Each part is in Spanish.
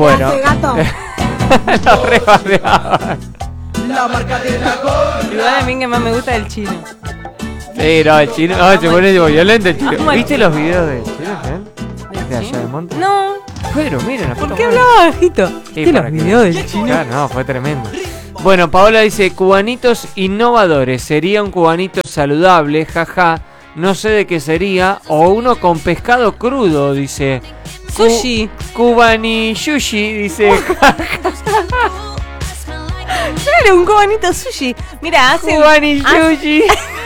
Bueno. Gato. Lo rebardeaban. La marca de dragón. Igual a mí que más me gusta el chino. Sí, no, el chino. No, se pone violento el chino. Amo el ¿Viste chino. los videos del chino? De allá de Monte. No, Pero miren, la ¿por puta qué madre. hablaba bajito? Sí, ¿Viste para los que- videos del chino? Claro, no, fue tremendo. Bueno, Paola dice, cubanitos innovadores. Sería un cubanito saludable, jaja. No sé de qué sería. O uno con pescado crudo, dice. Sushi. Cubani sushi, dice. Claro, un cubanito sushi. Mira, hacen... Cubani sushi.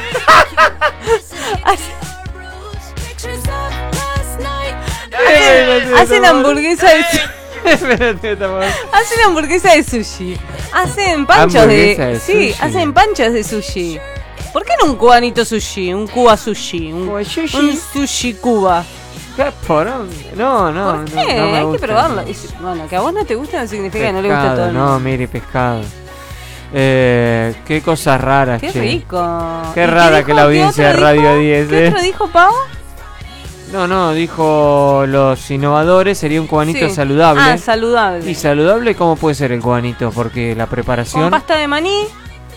Hacen hamburguesa de sushi. Espérate, estamos- Hacen hamburguesa de sushi. Hacen panchos Hamburguesa de Sí, sushi. hacen panchos de sushi. ¿Por qué no un cubanito sushi? Un Cuba sushi. Cuba sushi. Un sushi Cuba. ¿Qué porón? No, no, ¿Por no, qué? no me Hay que gusta. probarlo. Bueno, que a vos no te gusta no significa que no le gusta a todo Pescado, el no, mundo. mire, pescado. Qué cosas raras, Qué che. rico. Qué ¿Y rara dijo? que la ¿Qué audiencia otro de Radio dijo? 10, ¿Qué otro dijo, Pau? No, dijo los innovadores, sería un cubanito Sí. saludable. Ah, saludable. ¿Y saludable cómo puede ser el cubanito? Porque la Con preparación... pasta de maní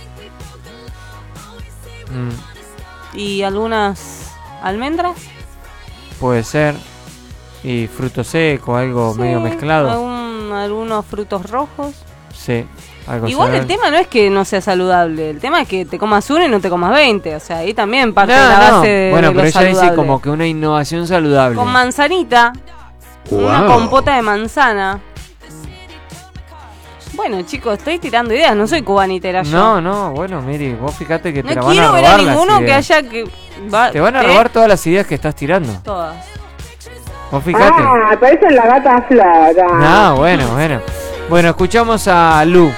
mm, y algunas almendras. puede ser. Y fruto seco, algo Sí, medio mezclado. Algunos frutos rojos. Sí, algo Igual el saludable. tema no es que no sea saludable, el tema es que te comas uno y no te comas 20. O sea, ahí también parte No, de la no. base de Bueno, lo pero ella saludable. dice como que una innovación saludable. Con manzanita, una compota de manzana. Bueno, chicos, estoy tirando ideas, no soy cubanitera yo. No, bueno, Miri, vos fíjate que te la No van a quiero ver robar a las ninguno que ideas. haya que... Te van a robar todas las ideas que estás tirando. Todas. Vos fíjate. Ah, parecen la gata Flora. No, bueno. Bueno, escuchamos a Lu.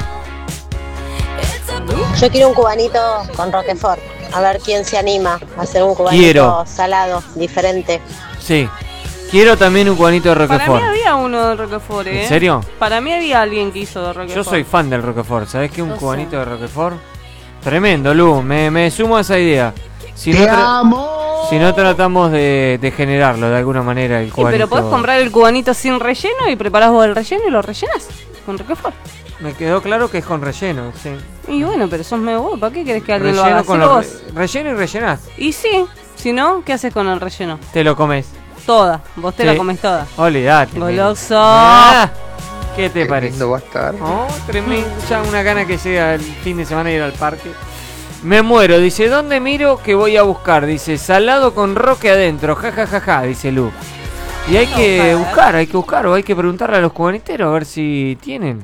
Yo quiero un cubanito con Roquefort. A ver quién se anima a hacer un cubanito Quiero. salado, diferente. Sí. Quiero también un cubanito de Para Roquefort. mí había uno de Roquefort, ¿eh? ¿En serio? Para mí había alguien que hizo de Roquefort. Yo soy fan del Roquefort. ¿Sabés qué? Un Yo sé. cubanito de Roquefort. Tremendo, Lu. Me sumo a esa idea. Si Te no, amo. si no tratamos de generarlo de alguna manera el Sí, cubanito. pero podés comprar el cubanito sin relleno y preparás vos el relleno y lo rellenás con Roquefort. Me quedó claro que es con relleno, sí. Y bueno, pero sos medio vos, ¿para qué querés que alguien lo Relleno haga? con Hacelo lo vos. relleno y rellenás. Y sí, si no, ¿qué haces con el relleno? Te lo comes. Toda, vos te Sí. la comes toda. Olvidate. Goloso. Ah, ¿qué te parece? Lindo va a estar. Oh, tremendo. Ya una gana que llega el fin de semana ir al parque. Me muero, dice, ¿dónde miro que voy a buscar? Dice, salado con roque adentro, ja, dice Lu. Y hay que buscar, o hay que preguntarle a los cubaniteros a ver si tienen.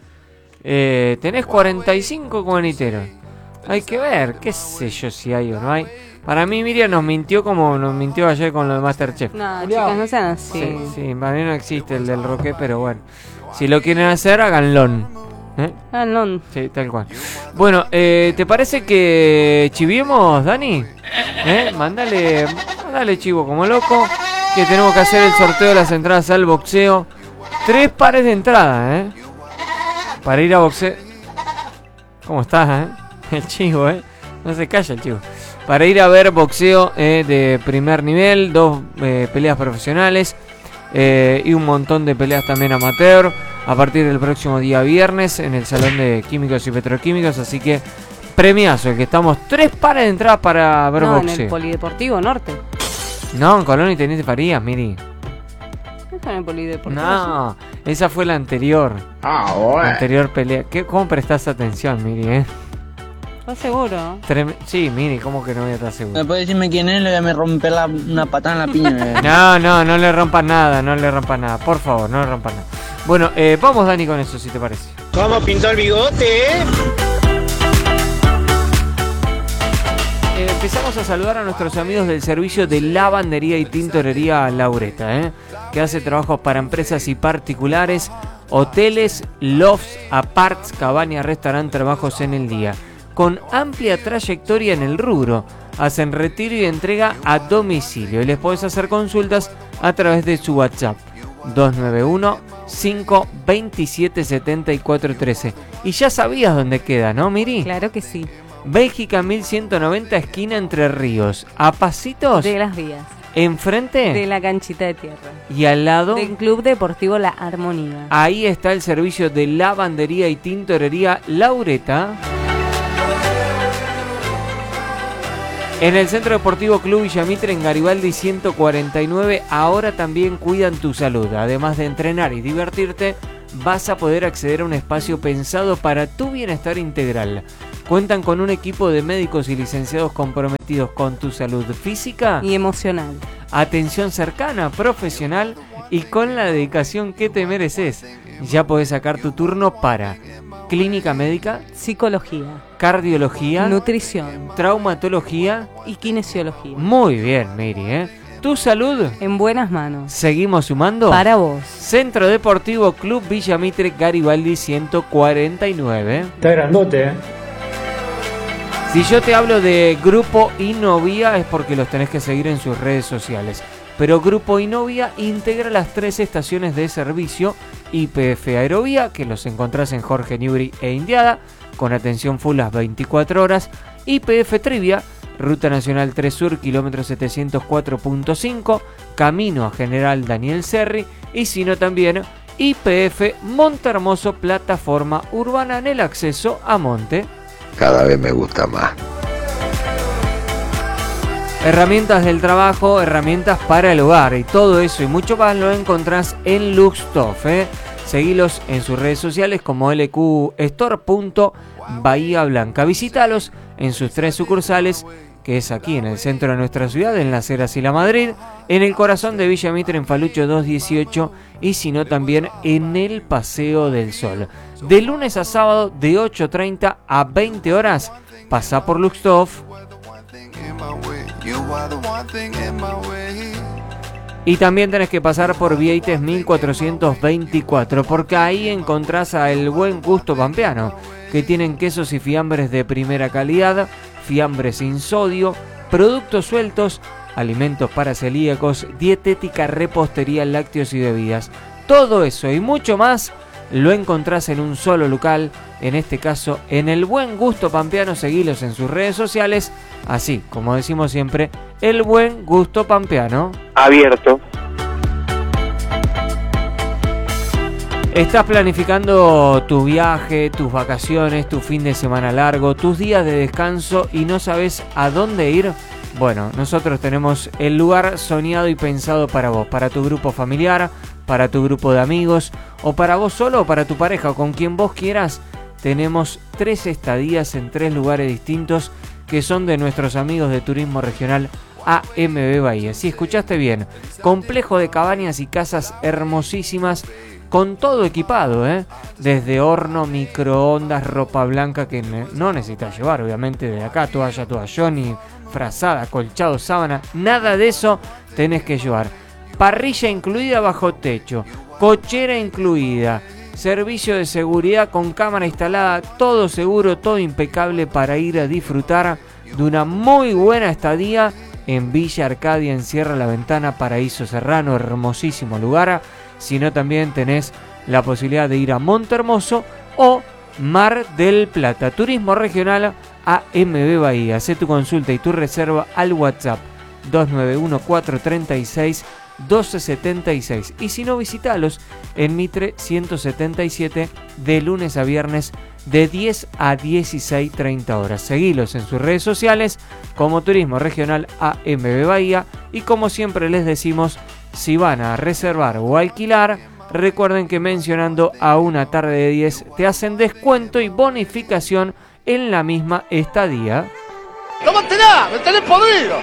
Tenés 45 cubaniteros. Hay que ver, qué sé yo si hay o no hay. Para mí Miriam nos mintió como nos mintió ayer con lo de Masterchef. No, chicas, no sean así. Sí, para mí no existe el del roque, pero bueno. Si lo quieren hacer, háganlo. Ah, no. Sí, tal cual. Bueno, ¿te parece que chiviemos, Dani? Mándale chivo como loco. Que tenemos que hacer el sorteo de las entradas al boxeo. 3 pares de entradas, para ir a boxeo. ¿Cómo estás, El chivo, No se calla el chivo. Para ir a ver boxeo de primer nivel, 2 peleas profesionales y un montón de peleas también amateur a partir del próximo día viernes en el Salón de Químicos y Petroquímicos. Así que premiazo, el que estamos 3 pares de entradas para ver No, en boxeo. el Polideportivo Norte. No, en Colón y Teniente Farías, Miri. ¿Qué fue en el Polideportivo? No, esa fue la anterior. Ah, La bueno. anterior pelea. ¿Cómo prestás atención, Miri, ¿Estás seguro? Sí, Miri, ¿cómo que no voy a estar seguro? ¿Me puede decirme quién es? Le voy a romper una patada en la piña. No le rompas nada, por favor, no le rompas nada. Bueno, vamos Dani con eso, si te parece. ¿Cómo pintó el bigote, Empezamos a saludar a nuestros amigos del servicio de lavandería y tintorería Laureta, que hace trabajos para empresas y particulares, hoteles, lofts, aparts, cabañas, restaurantes, trabajos en el día. Con amplia trayectoria en el rubro, hacen retiro y entrega a domicilio y les podés hacer consultas a través de su WhatsApp 291-527-7413. Y ya sabías dónde queda, ¿no, Miri? Claro que sí. Bélgica 1190, esquina Entre Ríos. A pasitos De las vías. Enfrente De la canchita de tierra. y al lado, Del Club Deportivo La Armonía. ahí está el servicio de lavandería y tintorería Laureta. En el Centro Deportivo Club Villamitre en Garibaldi 149, ahora también cuidan tu salud. Además de entrenar y divertirte, vas a poder acceder a un espacio pensado para tu bienestar integral. Cuentan con un equipo de médicos y licenciados comprometidos con tu salud física, Y emocional. atención cercana, profesional y con la dedicación que te mereces. Ya podés sacar tu turno para clínica médica, Psicología. cardiología, Nutrición. traumatología. Y kinesiología. Muy bien, Miri, ¿eh? Tu salud. En buenas manos. Seguimos sumando. Para vos. Centro Deportivo Club Villamitre Garibaldi 149. Está grandote, ¿eh? Si yo te hablo de Grupo Inovia es porque los tenés que seguir en sus redes sociales. Pero Grupo Inovia integra las 3 estaciones de servicio: YPF Aerovía, que los encontrás en Jorge Newbery e Indiada, con atención full las 24 horas. YPF Trivia, Ruta Nacional 3 Sur, kilómetro 704.5, camino a General Daniel Serri. Y si no, también YPF Montehermoso, plataforma urbana en el acceso a Monte. Cada vez me gusta más. Herramientas del trabajo, herramientas para el hogar y todo eso y mucho más lo encontrás en Luxtoff, ¿eh? Seguilos en sus redes sociales como lqstore.bahía Blanca. Visítalos en sus 3 sucursales, que es aquí en el centro de nuestra ciudad, en Las Heras y La Madrid, en el corazón de Villa Mitre en Falucho 218 y si no también en el Paseo del Sol. De lunes a sábado de 8:30 a 20 horas, pasá por Luxtoff. Y también tenés que pasar por Vieites 1424, porque ahí encontrás a El Buen Gusto Pampeano, que tienen quesos y fiambres de primera calidad, fiambres sin sodio, productos sueltos, alimentos para celíacos, dietética, repostería, lácteos y bebidas. Todo eso y mucho más lo encontrás en un solo local, en este caso en El Buen Gusto Pampeano. Seguilos en sus redes sociales, así como decimos siempre, El Buen Gusto Pampeano. Abierto. ¿Estás planificando tu viaje, tus vacaciones, tu fin de semana largo, tus días de descanso y no sabes a dónde ir? Bueno, nosotros tenemos el lugar soñado y pensado para vos, para tu grupo familiar, para tu grupo de amigos, o para vos solo, o para tu pareja, o con quien vos quieras. Tenemos 3 estadías en 3 lugares distintos que son de nuestros amigos de Turismo Regional AMB Bahía. Si escuchaste bien, complejo de cabañas y casas hermosísimas, con todo equipado, ¿eh? Desde horno, microondas, ropa blanca que no necesitas llevar, obviamente, de acá, toallón y frazada, colchado, sábana, nada de eso tenés que llevar. Parrilla incluida bajo techo, cochera incluida, servicio de seguridad con cámara instalada, todo seguro, todo impecable para ir a disfrutar de una muy buena estadía en Villa Arcadia, en Sierra La Ventana, Paraíso Serrano, hermosísimo lugar. Si no, también tenés la posibilidad de ir a Montehermoso o Mar del Plata. Turismo Regional AMB Bahía. Hacé tu consulta y tu reserva al WhatsApp 291-436-1276. Y si no, visitalos en Mitre 177 de lunes a viernes de 10 a 16:30 horas. Seguilos en sus redes sociales como Turismo Regional AMB Bahía. Y como siempre les decimos, si van a reservar o alquilar, recuerden que mencionando a Una Tarde de 10 te hacen descuento y bonificación en la misma estadía. ¡No mantenás! ¡Me tenés podrido!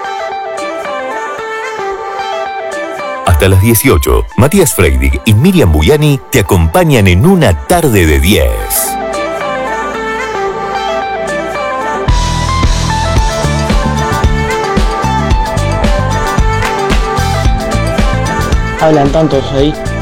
Hasta las 18, Matías Freidig y Miriam Buyani te acompañan en Una Tarde de 10. Hablan tantos ahí.